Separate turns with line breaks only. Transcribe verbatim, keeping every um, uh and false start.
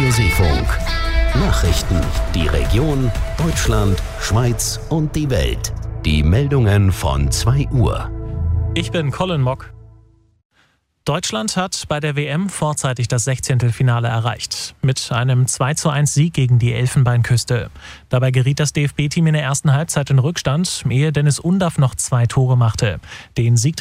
Radioseefunk. Nachrichten, die Region, Deutschland, Schweiz und die Welt. Die Meldungen von zwei Uhr.
Ich bin Colin Mock. Deutschland hat bei der W M vorzeitig das Sechzehntelfinale erreicht. Mit einem zwei zu eins Sieg gegen die Elfenbeinküste. Dabei geriet das D F B-Team in der ersten Halbzeit in Rückstand, ehe Dennis Undaff noch zwei Tore machte. Den Sieg